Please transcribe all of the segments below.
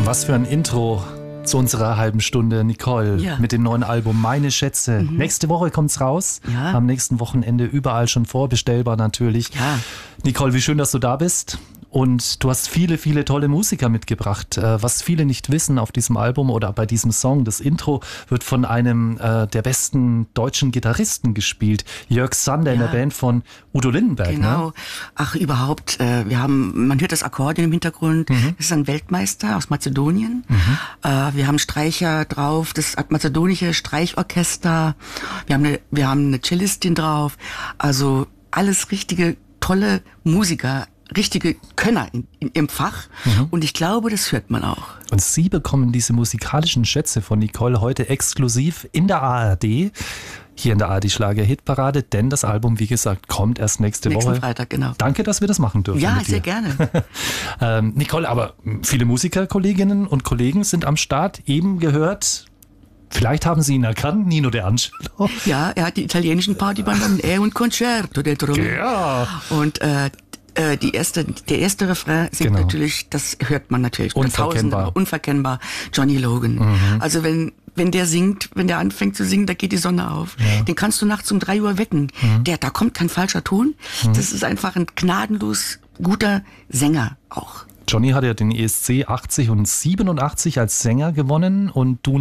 Was für ein Intro zu unserer halben Stunde, Nicole, mit dem neuen Album Meine Schätze. Nächste Woche kommt's raus, am nächsten Wochenende überall schon vorbestellbar natürlich. Ja. Nicole, wie schön, dass du da bist. Und du hast viele, viele tolle Musiker mitgebracht. Was viele nicht wissen auf diesem Album oder bei diesem Song, das Intro wird von einem der besten deutschen Gitarristen gespielt. Jörg Sander in der Band von Udo Lindenberg. Genau. Ne? Ach, überhaupt. Man hört das Akkordeon im Hintergrund. Das ist ein Weltmeister aus Mazedonien. Wir haben Streicher drauf, das mazedonische Streichorchester. Wir haben eine Cellistin drauf. Also alles richtige, tolle Musiker. Richtige Könner im Fach. Und ich glaube, das hört man auch. Und Sie bekommen diese musikalischen Schätze von Nicole heute exklusiv in der ARD, hier in der ARD Schlager Hitparade, denn das Album, wie gesagt, kommt erst nächste Woche. Nächsten Freitag, genau. Danke, dass wir das machen dürfen. Ja, sehr gerne. Nicole, aber viele Musikerkolleginnen und Kollegen sind am Start, eben gehört. Vielleicht haben Sie ihn erkannt, Nino De Angelo. Ja, er hat die italienischen Partybanden und Concerto del Trono. Ja. Und der erste Refrain singt natürlich, das hört man natürlich. Unverkennbar. Johnny Logan. Also wenn der singt, wenn der anfängt zu singen, da geht die Sonne auf. Ja. Den kannst du nachts um 3 Uhr wecken. Da kommt kein falscher Ton. Das ist einfach ein gnadenlos guter Sänger auch. Johnny hat ja den ESC 80 und 87 als Sänger gewonnen und du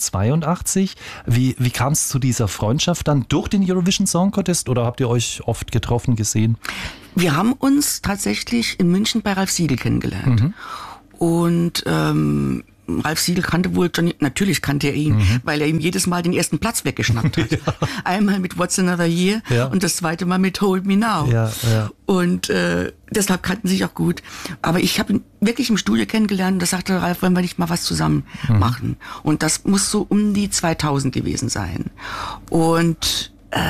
1982. Wie kam es zu dieser Freundschaft dann durch den Eurovision Song Contest oder habt ihr euch oft getroffen, gesehen? Wir haben uns tatsächlich in München bei Ralf Siegel kennengelernt. Und Ralf Siegel kannte wohl Johnny, natürlich kannte er ihn, weil er ihm jedes Mal den ersten Platz weggeschnappt hat. Einmal mit What's Another Year und das zweite Mal mit Hold Me Now. Und deshalb kannten sie sich auch gut. Aber ich habe ihn wirklich im Studio kennengelernt und da sagte Ralf, wollen wir nicht mal was zusammen machen? Und das muss so um die 2000 gewesen sein. Und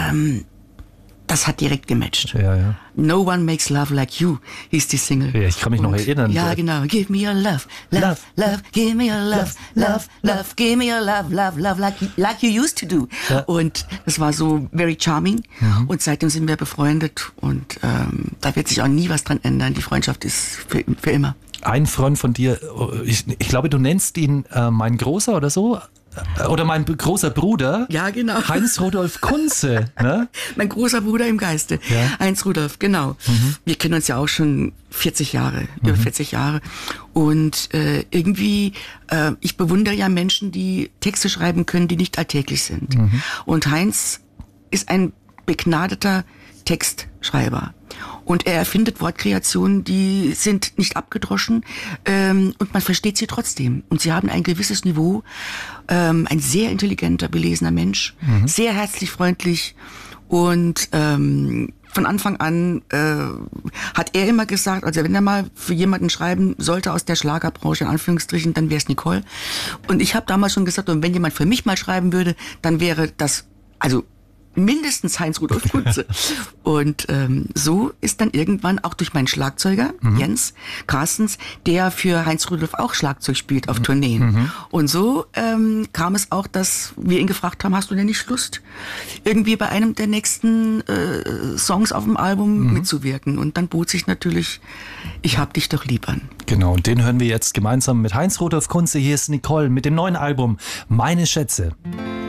das hat direkt gematcht. Ja. No One Makes Love Like You hieß die Single. Ja, ich kann mich noch erinnern. Ja, genau. Give me your love, love, love, give me your love, love, love, give me your love, love, love, like you used to do. Ja. Und das war so very charming. Und seitdem sind wir befreundet und da wird sich auch nie was dran ändern. Die Freundschaft ist für immer. Ein Freund von dir, ich glaube, du nennst ihn mein Großer oder so. Oder mein großer Bruder. Ja, genau. Heinz Rudolf Kunze. Ne? Mein großer Bruder im Geiste. Ja. Heinz Rudolf, genau. Wir kennen uns ja auch schon 40 Jahre, über 40 Jahre. Und irgendwie, ich bewundere ja Menschen, die Texte schreiben können, die nicht alltäglich sind. Und Heinz ist ein begnadeter Textschreiber. Und er erfindet Wortkreationen, die sind nicht abgedroschen und man versteht sie trotzdem. Und sie haben ein gewisses Niveau. Ein sehr intelligenter, belesener Mensch, sehr herzlich, freundlich und von Anfang an hat er immer gesagt, also wenn er mal für jemanden schreiben sollte aus der Schlagerbranche, in Anführungsstrichen, dann wäre es Nicole. Und ich habe damals schon gesagt, und wenn jemand für mich mal schreiben würde, dann wäre das, also mindestens Heinz Rudolf Kunze. Und so ist dann irgendwann auch durch meinen Schlagzeuger, Jens Carstens, der für Heinz Rudolf auch Schlagzeug spielt auf Tourneen. Und so kam es auch, dass wir ihn gefragt haben, hast du denn nicht Lust, irgendwie bei einem der nächsten Songs auf dem Album mitzuwirken? Und dann bot sich natürlich Ich hab dich doch lieb an. Genau, und den hören wir jetzt gemeinsam mit Heinz Rudolf Kunze. Hier ist Nicole mit dem neuen Album Meine Schätze.